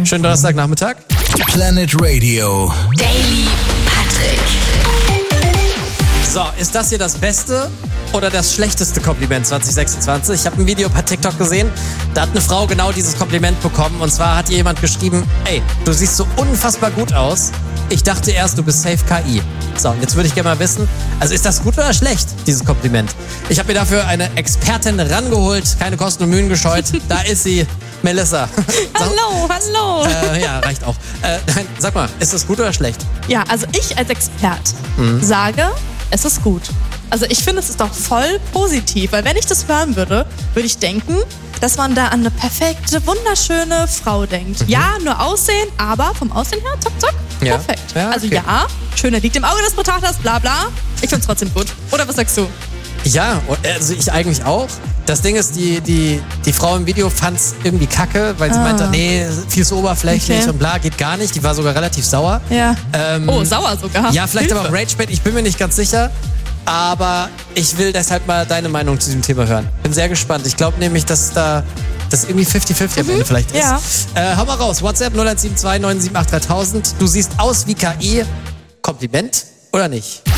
Schönen Donnerstagnachmittag. Planet Radio. Daily Patrick. So, ist das hier das beste oder das schlechteste Kompliment 2026? Ich habe ein Video per TikTok gesehen, da hat eine Frau genau dieses Kompliment bekommen. Und zwar hat ihr jemand geschrieben, ey, du siehst so unfassbar gut aus. Ich dachte erst, du bist safe KI. So, und jetzt würde ich gerne mal wissen, also ist das gut oder schlecht, dieses Kompliment? Ich habe mir dafür eine Expertin rangeholt, keine Kosten und Mühen gescheut. Da ist sie, Melissa. Hallo. Ja, reicht auch. Nein, sag mal, ist das gut oder schlecht? Ja, also ich als Expert sage, es ist gut. Also ich finde, es ist doch voll positiv, weil wenn ich das hören würde, würde ich denken, dass man da an eine perfekte, wunderschöne Frau denkt. Ja, nur Aussehen, aber vom Aussehen her, zack, zack, Ja. perfekt. Ja, Also okay. ja, schöner liegt im Auge des Betrachters, bla bla. Ich finde es trotzdem gut. Oder was sagst du? Ja, also ich eigentlich auch. Das Ding ist, die Frau im Video fand's irgendwie kacke, weil sie meinte, nee, viel zu oberflächlich Okay. und bla, geht gar nicht. Die war sogar relativ sauer. Ja. Sauer sogar. Ja, vielleicht Hilfe. aber auch Ragebait, ich bin mir nicht ganz sicher. Aber ich will deshalb mal deine Meinung zu diesem Thema hören. Bin sehr gespannt. Ich glaube nämlich, dass das irgendwie 50-50 am Ende vielleicht ist. Ja. Hau mal raus. WhatsApp 0172 978 3000. Du siehst aus wie KI. Kompliment oder nicht?